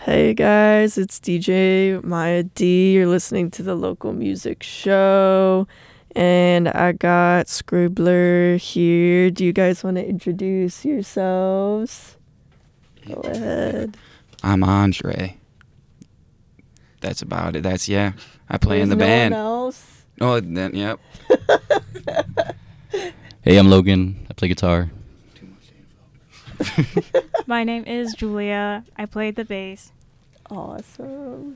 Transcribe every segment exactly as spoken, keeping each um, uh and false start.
Hey guys, it's D J Maya D. You're listening to the Local Music Show, and I got Scribbler here. Do you guys want to introduce yourselves? Go ahead. I'm Andre. That's about it. That's, yeah. I play There's in the no band. one else? Oh, then, yep. Hey, I'm Logan. I play guitar. My name is Julia. I played the bass. Awesome.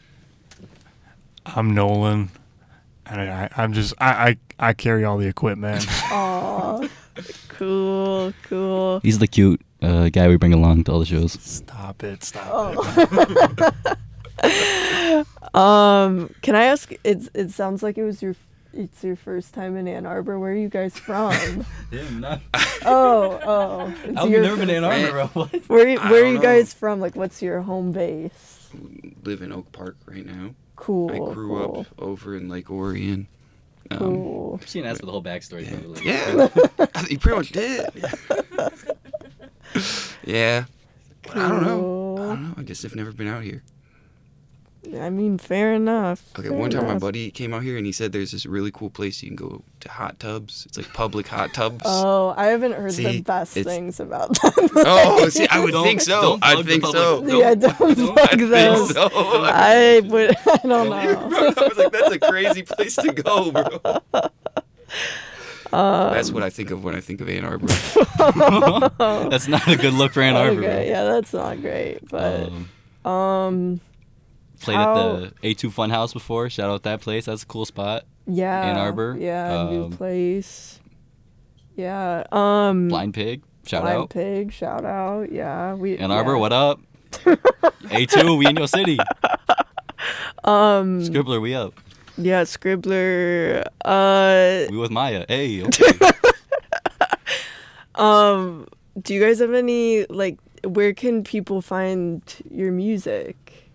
I'm Nolan, and I, I'm just I, I I carry all the equipment. Aw, cool, cool. He's the cute uh, guy we bring along to all the shows. Stop it! Stop Oh. um, can I ask? It's it sounds like it was your it's your first time in Ann Arbor. Where are you guys from? Damn, not. oh, oh. It's I've your never been to Ann first- Arbor, bro. What? Where you- I where are don't you know. guys from? Like, what's your home base? Live in Oak Park right now. Cool. I grew cool, up over in Lake Orion. Um, Cool. She didn't ask for the whole backstory. Yeah. Probably. yeah. I think you pretty much did. yeah. But I don't know. Cool. I don't know. I just have never been out here. I mean, fair enough. Okay, fair one time my enough. buddy came out here and he said there's this really cool place you can go to hot tubs. It's like public hot tubs. Oh, I haven't heard the See, best it's- things about them. Oh, see, I would Don't- think so. don't I plug the think so. public- yeah, don't don't- plug I think those. so. I would. I don't know. I was like, that's a crazy place to go, bro. Um, That's what I think of when I think of Ann Arbor. That's not a good look for Ann Arbor. Okay, yeah, that's not great, but Um, um, played how- at the A two Funhouse before. Shout out that place. That's a cool spot. yeah, Ann Arbor, yeah, new um, place, yeah, um, Blind Pig. Shout Blind out. Pig, shout out, yeah, we Ann Arbor, yeah. what up? A two, we in your city. Um, Scribbler, we up. yeah, Scribbler, uh, We with Maya. Hey, okay. um, do you guys have any like? Where can people find your music?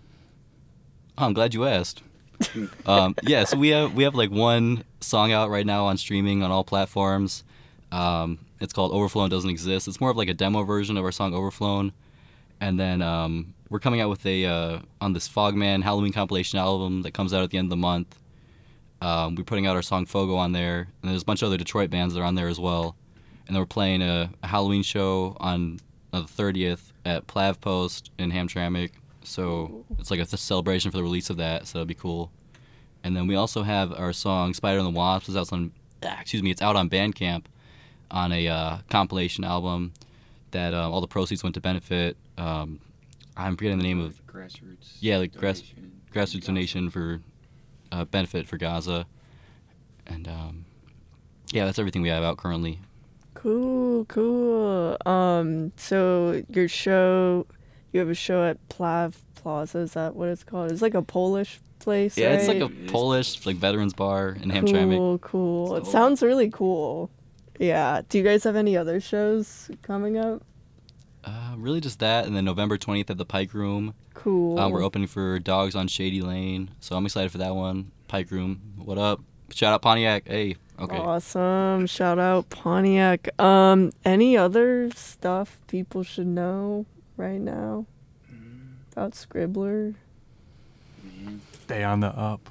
Oh, I'm glad you asked. um, yeah, so we have we have like one song out right now on streaming on all platforms. Um, it's called Overflown Doesn't Exist. It's more of like a demo version of our song Overflown. And then um, we're coming out with a uh, on this Fogman Halloween compilation album that comes out at the end of the month. Um, we're putting out our song Fogo on there, and there's a bunch of other Detroit bands that are on there as well. And then we're playing a, a Halloween show on uh, the thirtieth at Plav Post in Hamtramck. So it's like a th- celebration for the release of that, so that'll be cool. And then we also have our song Spider and the Wasp is out on, ah, excuse me, it's out on Bandcamp on a uh, compilation album that uh, all the proceeds went to benefit. Um, I'm forgetting the name of Grassroots. Yeah, like grass- donation. grassroots donation for uh, benefit for Gaza, and um, yeah, that's everything we have out currently. Cool, cool. Um, so your show, you have a show at Plav Plaza. Is that what it's called? It's like a Polish place, Yeah, it's like right? a Polish like veterans bar in Hamtramck. Cool, cool. It So- sounds really cool. Yeah. Do you guys have any other shows coming up? Uh, really just that, and then November twentieth at the Pike Room. Cool. Um, we're opening for Dogs on Shady Lane, so I'm excited for that one. Pike Room, what up? Shout out Pontiac. Hey, okay. Awesome. Shout out Pontiac. Um, any other stuff people should know right now about Scribbler? Man, Stay on the up.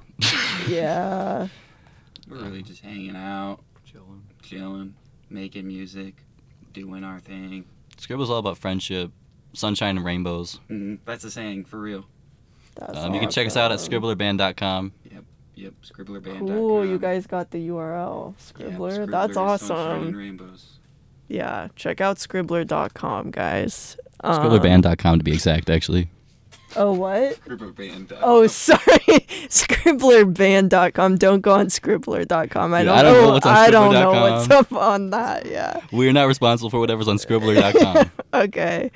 Yeah. we're really just hanging out, chilling, chilling, making music, doing our thing. Scribble's all about friendship, sunshine and rainbows. Mm-hmm. That's a saying, for real. That's Um, you can check us out at awesome. scribbler band dot com. Yep, scribbler band. Cool, you guys got the U R L. Scribbler. That's awesome. Rainbows. Yeah, check out scribbler dot com, guys. Um, scribbler band dot com to be exact, actually. Oh, what? Scribbler band. Oh, sorry. scribbler band dot com. Don't go on scribbler dot com. I Yeah, don't, I don't know know. what's on I don't scribbler dot know com. what's up on that. Yeah. We're not responsible for whatever's on scribbler dot com. Okay.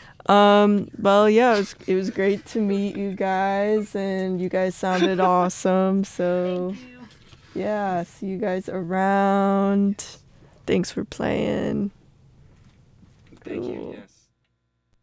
Um, well, yeah, it was, it was great to meet you guys, and you guys sounded awesome. So, yeah, see you guys around. Thanks for playing. Thank you. Cool. Yes.